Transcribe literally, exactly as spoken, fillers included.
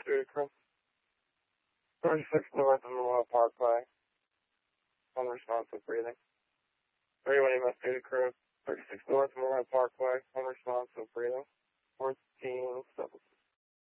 due to crew. thirty-six north of Memorial Parkway. Unresponsive breathing. thirty-one E M S due to crew. thirty-six north of Memorial Parkway. Unresponsive breathing. fourteen seven.